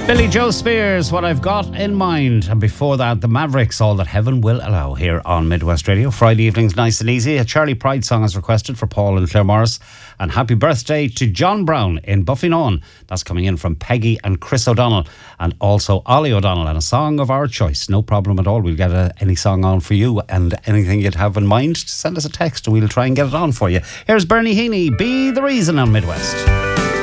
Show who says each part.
Speaker 1: Billy Joe Spears, What I've Got in Mind. And before that, the Mavericks, All That Heaven Will Allow, here on Midwest Radio. Friday evenings, nice and easy. A Charlie Pride song is requested for Paul and Claire Morris. And happy birthday to John Brown in Buffynawn. That's coming in from Peggy and Chris O'Donnell. And also Ollie O'Donnell, and a song of our choice. No problem at all. We'll get any song on for you. And anything you'd have in mind, send us a text and we'll try and get it on for you. Here's Bernie Heaney, Be the Reason on Midwest.